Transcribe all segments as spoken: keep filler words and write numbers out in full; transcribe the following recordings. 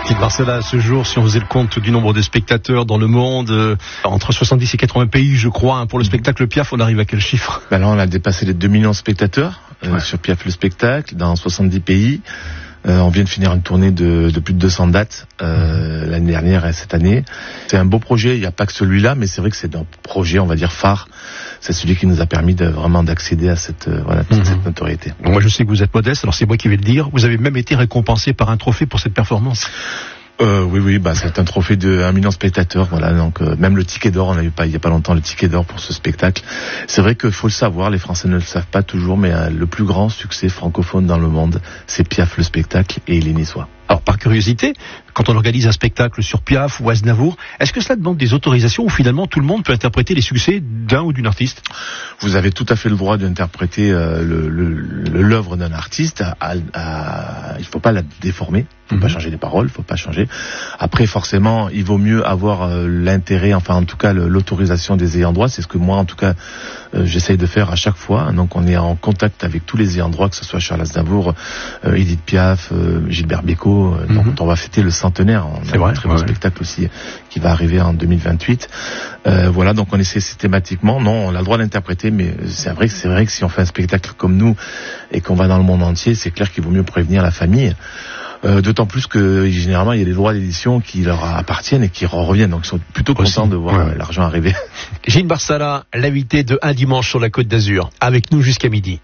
Gilles Barcela, à ce jour, si on faisait le compte du nombre de spectateurs dans le monde, euh, entre soixante-dix et quatre-vingts pays, je crois, hein, pour le spectacle Piaf, on arrive à quel chiffre? Ben là, on a dépassé les deux millions de spectateurs euh, ouais. sur Piaf le spectacle, dans soixante-dix pays. Euh, on vient de finir une tournée de, de plus de deux cents dates euh, l'année dernière et cette année. C'est un beau projet, il n'y a pas que celui-là, mais c'est vrai que c'est un projet, on va dire, phare. C'est celui qui nous a permis de vraiment d'accéder à cette, euh, voilà, toute mm-hmm. cette notoriété. Bon, moi je sais que vous êtes modeste, alors c'est moi qui vais le dire. Vous avez même été récompensé par un trophée pour cette performance. Euh, oui, oui, bah c'est un trophée de un million de spectateurs, voilà. Donc euh, même le ticket d'or, on a eu pas il y a pas longtemps le ticket d'or pour ce spectacle. C'est vrai qu'il faut le savoir, les Français ne le savent pas toujours, mais euh, le plus grand succès francophone dans le monde, c'est Piaf le spectacle et il est niçois. Alors par curiosité, quand on organise un spectacle sur Piaf ou Aznavour, est-ce que cela demande des autorisations ou finalement tout le monde peut interpréter les succès d'un ou d'une artiste? Vous avez tout à fait le droit d'interpréter euh, le, le, l'œuvre d'un artiste. À, à, à, il ne faut pas la déformer, il ne faut mmh. pas changer les paroles, il ne faut pas changer. Après, forcément, il vaut mieux avoir euh, l'intérêt, enfin en tout cas le, l'autorisation des ayants droit. C'est ce que moi, en tout cas, euh, j'essaye de faire à chaque fois. Donc on est en contact avec tous les ayants droit, que ce soit Charles Aznavour, euh, Edith Piaf, euh, Gilbert Bécaud. Euh, donc mmh. on va fêter le centenaire. On c'est a vrai, un très beau ouais. spectacle aussi qui va arriver en deux mille vingt-huit. Euh, voilà, donc on essaie systématiquement. Non, on a le droit d'interpréter, mais c'est vrai que c'est vrai que si on fait un spectacle comme nous et qu'on va dans le monde entier, c'est clair qu'il vaut mieux prévenir la famille. Euh, d'autant plus que généralement il y a des droits d'édition qui leur appartiennent et qui reviennent, donc ils sont plutôt contents aussi de voir ouais. l'argent arriver. Gilles Barcala, l'invité de Un Dimanche sur la Côte d'Azur, avec nous jusqu'à midi.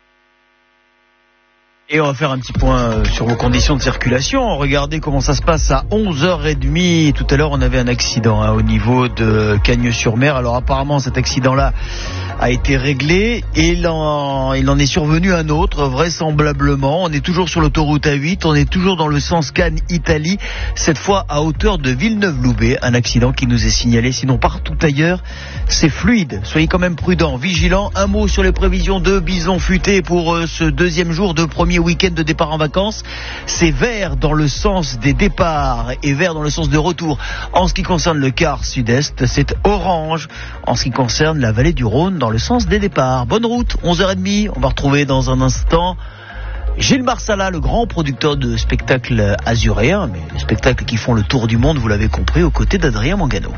Et on va faire un petit point sur vos conditions de circulation. Regardez comment ça se passe à onze heures trente. Tout à l'heure, on avait un accident hein, au niveau de Cagnes-sur-Mer. Alors apparemment, cet accident-là a été réglé et il en, il en est survenu un autre, vraisemblablement. On est toujours sur l'autoroute A huit, on est toujours dans le sens Cannes-Italie, cette fois à hauteur de Villeneuve-Loubet. Un accident qui nous est signalé, sinon partout ailleurs, c'est fluide. Soyez quand même prudents, vigilants. Un mot sur les prévisions de Bison Futé pour euh, ce deuxième jour de premier week-end de départ en vacances. C'est vert dans le sens des départs et vert dans le sens de retour. En ce qui concerne le quart sud-est, c'est orange. En ce qui concerne la vallée du Rhône, dans le sens des départs. Bonne route, onze heures trente. On va retrouver dans un instant Gilles Barcala, le grand producteur de spectacles azuréens, mais des spectacles qui font le tour du monde, vous l'avez compris, aux côtés d'Adrien Mangano.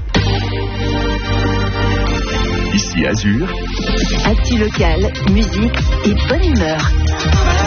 Ici Azur. Actu local, musique et bonne humeur.